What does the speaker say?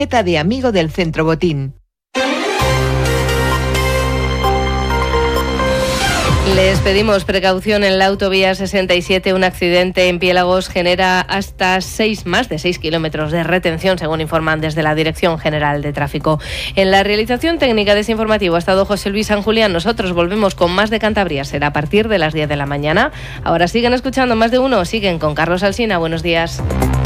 de amigo del Centro Botín. Les pedimos precaución en la autovía 67. Un accidente en Piélagos genera hasta más de 6 kilómetros de retención, según informan desde la Dirección General de Tráfico. En la realización técnica de ese informativo ha estado José Luis San Julián. Nosotros volvemos con más de Cantabria. Será a partir de las 10 de la mañana. Ahora siguen escuchando Más de Uno. Siguen con Carlos Alsina. Buenos días.